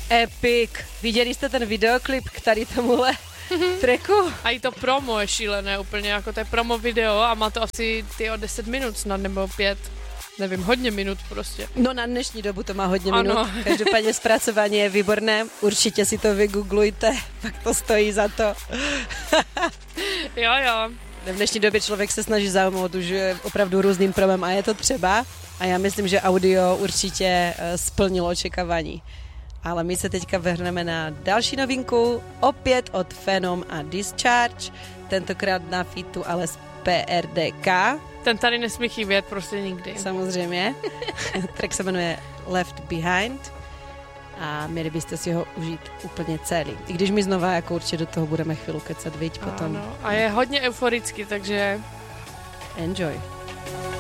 Epic. Viděli jste ten videoklip k tady tomuhle tracku? A i to promo je šílené úplně, jako to je promo video a má to asi 10 minut snad, nebo 5. Nevím, hodně minut prostě. No na dnešní dobu to má hodně minut. Každopádně zpracování je výborné. Určitě si to vygooglujte, pak to stojí za to. Jo. V dnešní době člověk se snaží zaujmout už opravdu různým problémem a je to třeba. A já myslím, že audio určitě splnilo očekávání. Ale my se teďka vrhneme na další novinku, opět od Phenom a Discharge, tentokrát na featu ale z PRDK. Ten tady nesmí chybět prostě nikdy. Samozřejmě. Track se jmenuje Left Behind a měli byste si ho užít úplně celý. I když my znova jako určitě do toho budeme chvíli kecat, viď, potom. Ano. A je hodně euforický, takže... Enjoy.